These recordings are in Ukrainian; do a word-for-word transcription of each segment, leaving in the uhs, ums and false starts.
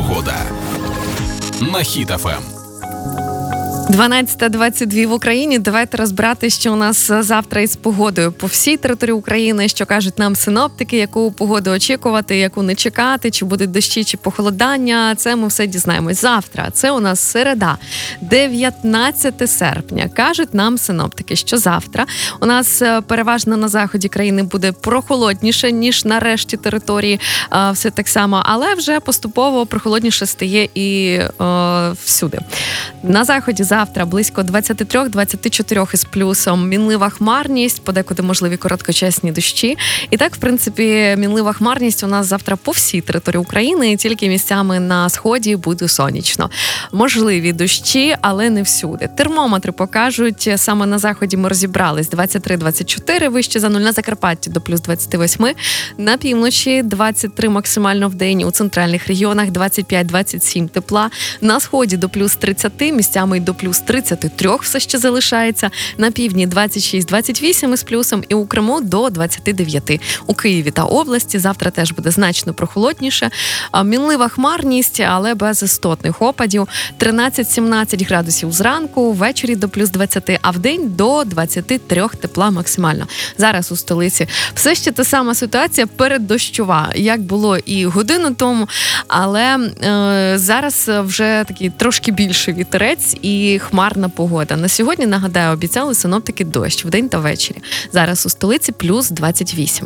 Погода на Хіт еф ем. дванадцята двадцять дві в Україні. Давайте розбирати, що у нас завтра із погодою по всій території України, що кажуть нам синоптики, яку погоду очікувати, яку не чекати, чи будуть дощі, чи похолодання. Це ми все дізнаємось завтра. Це у нас середа, дев'ятнадцяте серпня. Кажуть нам синоптики, що завтра у нас переважно на заході країни буде прохолодніше, ніж на решті території. Все так само, але вже поступово прохолодніше стає і о, всюди. На заході завтра близько двадцять три двадцять чотири із плюсом. Мінлива хмарність, подекуди можливі короткочасні дощі. І так, в принципі, мінлива хмарність у нас завтра по всій території України, тільки місцями на сході буде сонячно. Можливі дощі, але не всюди. Термометри покажуть, саме на заході ми розібрались двадцять три двадцять чотири вище за нуль, на Закарпатті до плюс двадцять вісім, на півночі двадцять три максимально в день, у центральних регіонах двадцять п'ять двадцять сім тепла, на сході до плюс тридцять, місцями й до плюс тридцять три все ще залишається, на півдні двадцять шість двадцять вісім із плюсом і у Криму до двадцять дев'ять. У Києві та області завтра теж буде значно прохолодніше. Мінлива хмарність, але без істотних опадів. тринадцять сімнадцять градусів зранку, ввечері до плюс двадцять, а вдень до двадцять три тепла максимально. Зараз у столиці все ще та сама ситуація переддощова, як було і годину тому, але е, зараз вже такий трошки більший вітерець і хмарна погода. На сьогодні, нагадаю, обіцяли синоптики дощ вдень та ввечері. Зараз у столиці плюс двадцять вісім.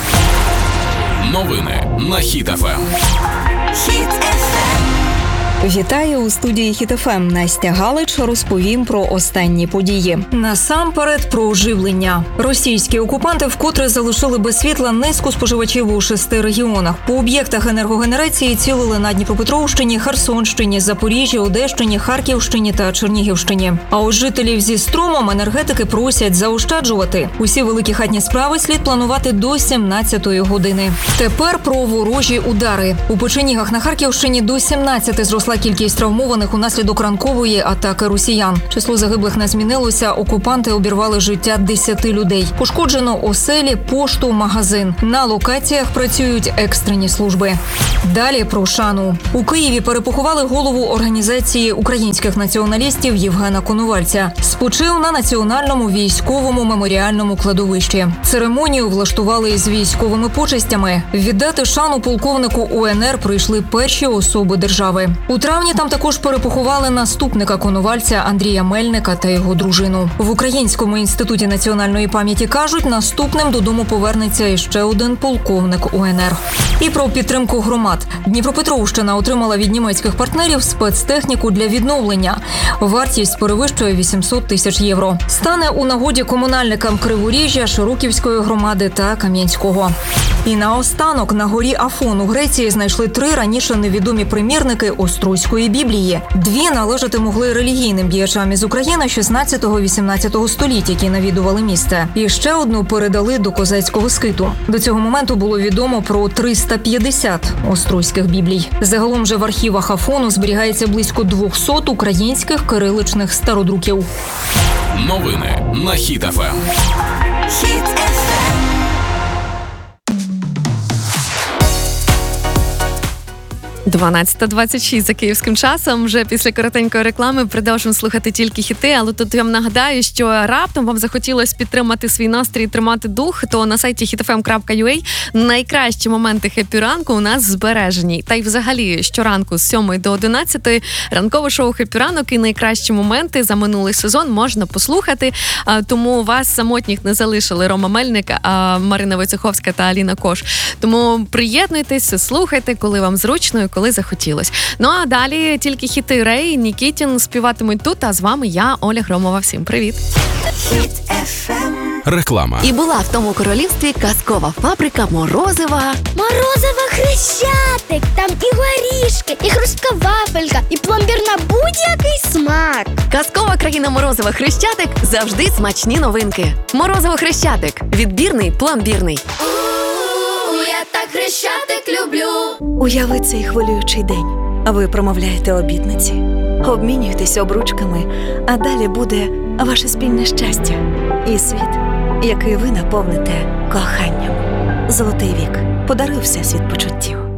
Новини на Хіт еф ем. Хіт еф ем. Вітаю у студії Хіт еф ем. Настя Галич розповім про останні події. Насамперед про оживлення. Російські окупанти вкотре залишили без світла низку споживачів у шести регіонах. По об'єктах енергогенерації цілили на Дніпропетровщині, Херсонщині, Запоріжжі, Одещині, Харківщині та Чернігівщині. А от жителів зі струмом енергетики просять заощаджувати. Усі великі хатні справи слід планувати до сімнадцятої години. Тепер про ворожі удари. У Печенігах на Харківщині до сімнадцяти зросла кількість травмованих унаслідок ранкової атаки росіян. Число загиблих не змінилося, окупанти обірвали життя десяти людей. Пошкоджено оселі, пошту, магазин. На локаціях працюють екстрені служби. Далі про шану. У Києві перепоховали голову організації українських націоналістів Євгена Коновальця. Спочив на Національному військовому меморіальному кладовищі. Церемонію влаштували із військовими почестями. Віддати шану полковнику У Ен Ер прийшли перші особи держави. У травні там також перепоховали наступника Коновальця Андрія Мельника та його дружину. В Українському інституті національної пам'яті кажуть, наступним додому повернеться іще один полковник У Ен Ер. І про підтримку громад. Дніпропетровщина отримала від німецьких партнерів спецтехніку для відновлення. Вартість перевищує вісімсот тисяч євро. Стане у нагоді комунальникам Криворіжжя, Широківської громади та Кам'янського. І наостанок на горі Афон у Греції знайшли три раніше невідомі примірники Острозької Біблії. Дві належати могли релігійним діячам із України шістнадцятого-вісімнадцятого століть, які навідували місце. І ще одну передали до козацького скиту. До цього моменту було відомо про триста п'ятдесят острозьких біблій. Загалом же в архівах Афону зберігається близько двісті українських кириличних стародруків. Новини на Хіт еф ем. Хіт еф ем. дванадцята двадцять шість за київським часом. Вже після коротенької реклами продовжуємо слухати тільки хіти, але тут я вам нагадаю, що раптом вам захотілося підтримати свій настрій, тримати дух, то на сайті хіт еф ем крапка ю а найкращі моменти хеппі ранку у нас збережені. Та й взагалі щоранку з сьомої до одинадцятої ранкове шоу «Хеппі ранок» і найкращі моменти за минулий сезон можна послухати. Тому вас самотніх не залишили Рома Мельник, Марина Войцеховська та Аліна Кош. Тому приєднуйтесь, слухайте, коли вам зручно, коли захотілось. Ну а далі тільки хіти Рей, Нікітін співатимуть тут, а з вами я, Оля Громова. Всім привіт! Хіт еф ем. Реклама. І була в тому королівстві казкова фабрика Морозива. Морозиво Хрещатик, там і горішки, і хрустка вафелька, і пломбір на будь-який смак. Казкова країна Морозива Хрещатик – завжди смачні новинки. Морозиво Хрещатик – відбірний, пломбірний. У, я так Хрещатик люблю. Уяви цей хвилюючий день, а ви промовляєте обітниці, обмінюєтесь обручками, а далі буде ваше спільне щастя і світ, який ви наповните коханням. Золотий вік. Подаруй всесвіт почуттів.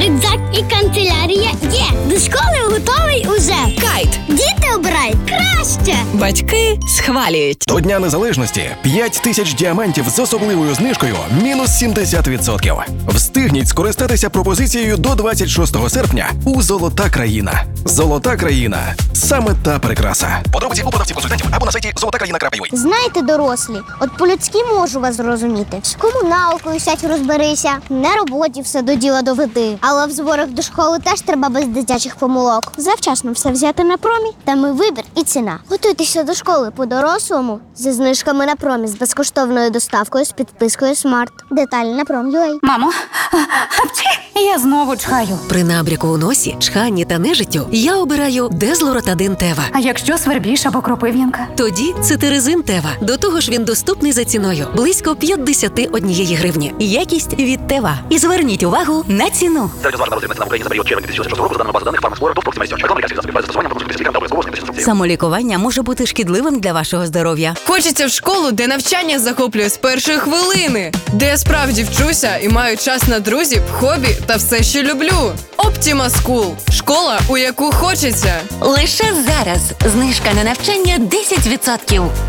рюкзак і канцелярія є. До школи готовий уже. Кайт. Діти обирають краще. Батьки схвалюють. До Дня Незалежності п'ять тисяч діамантів з особливою знижкою мінус сімдесят відсотків. Встигніть скористатися пропозицією до двадцять шостого серпня у «Золота країна». «Золота країна» – саме та прикраса. Подробиці у продавців-консультантів або на сайті золота країна крапка ю а. Знаєте, дорослі, от по-людськи можу вас зрозуміти. З комуналкою сядь розберися, на роботі все до діла доведи. Але в зборах до школи теж треба без дитячих помилок. Завчасно все взяти на промі, там і вибір, і ціна. Готуйтеся до школи по-дорослому зі знижками на промі, з безкоштовною доставкою, з підпискою «Смарт». Деталі на пром точка ю а. Мамо, я знову чхаю. При набряку у носі, чханні та нежиттю я обираю Дезлоратадин Тева. А якщо свербіж або кропив'янка? Тоді цитиризин Тева. До того ж він доступний за ціною. Близько п'ятдесят однієї гривні. Якість від Тева. І зверніть увагу на ціну. Самолікування може бути шкідливим для вашого здоров'я. Хочеться в школу, де навчання захоплює з першої хвилини, де я справді вчуся і маю час на друзів, хобі та все, що люблю. Optima School – школа, у яку хочеться. Лише зараз знижка на навчання десять відсотків.